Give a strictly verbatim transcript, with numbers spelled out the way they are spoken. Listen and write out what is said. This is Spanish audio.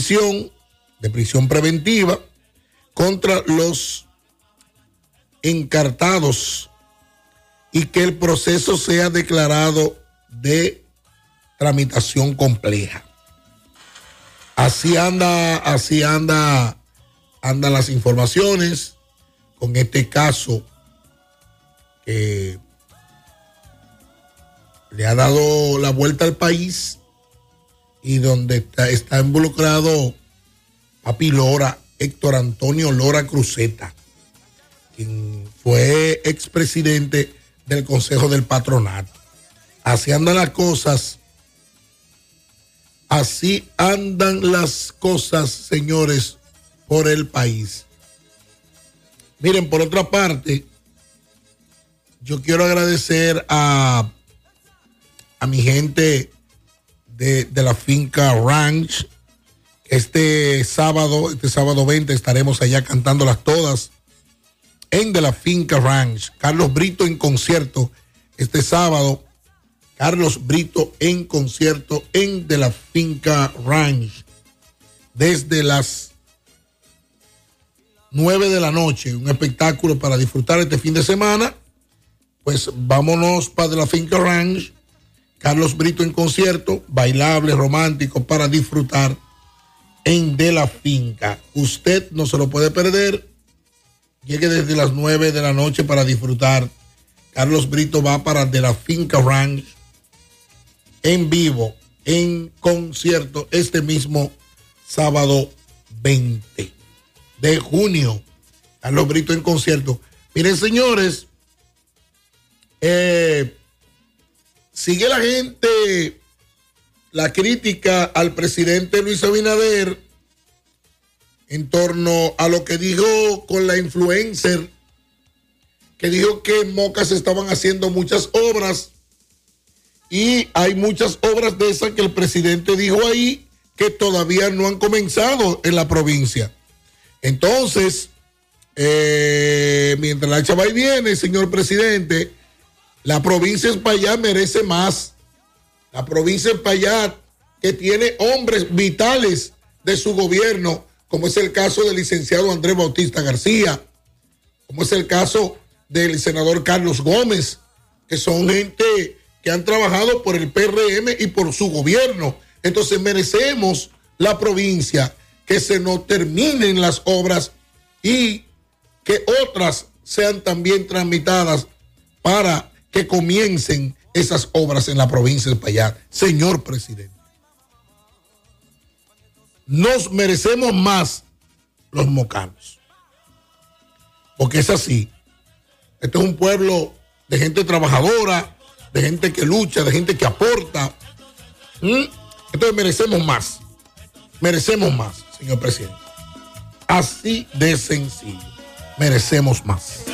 prisión, de prisión preventiva, contra los encartados y que el proceso sea declarado de tramitación compleja. Así anda, así anda, andan las informaciones con este caso que le ha dado la vuelta al país y donde está, está involucrado Papi Lora, Héctor Antonio Lora Cruzeta, quien fue expresidente del Consejo del Patronato. Así andan las cosas, así andan las cosas, señores, por el país. Miren, por otra parte, yo quiero agradecer a, a mi gente de, de la finca Ranch. Este sábado, este sábado veinte, estaremos allá cantándolas todas en De la Finca Ranch. Carlos Brito en concierto este sábado. Carlos Brito en concierto en De la Finca Ranch desde las nueve de la noche. Un espectáculo para disfrutar este fin de semana. Pues vámonos para De la Finca Ranch. Carlos Brito en concierto, bailable, romántico, para disfrutar en De la Finca. Usted no se lo puede perder. Llegue desde las nueve de la noche para disfrutar. Carlos Brito va para De la Finca Ranch en vivo, en concierto, este mismo sábado veinte de junio. Carlos Brito en concierto. Miren, señores, eh, sigue la gente la crítica al presidente Luis Abinader en torno a lo que dijo con la influencer, que dijo que en Moca se estaban haciendo muchas obras y hay muchas obras de esas que el presidente dijo ahí que todavía no han comenzado en la provincia. Entonces, eh, mientras la chava y viene, señor presidente, la provincia de Espaillat merece más. La provincia de Espaillat, que tiene hombres vitales de su gobierno, como es el caso del licenciado Andrés Bautista García, como es el caso del senador Carlos Gómez, que son gente que han trabajado por el P R M y por su gobierno. Entonces merecemos la provincia que se nos terminen las obras y que otras sean también tramitadas para que comiencen esas obras en la provincia de Espaillat. Señor presidente, nos merecemos más los mocanos, porque es así. Este es un pueblo de gente trabajadora, de gente que lucha, de gente que aporta. ¿Mm? Entonces merecemos más, merecemos más, señor presidente. Así de sencillo, merecemos más.